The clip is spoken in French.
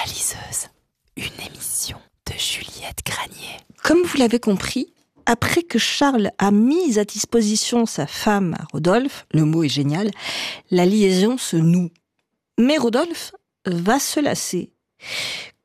La liseuse, une émission de Juliette Granier. Comme vous l'avez compris, après que Charles a mis à disposition sa femme à Rodolphe, le mot est génial, la liaison se noue. Mais Rodolphe va se lasser.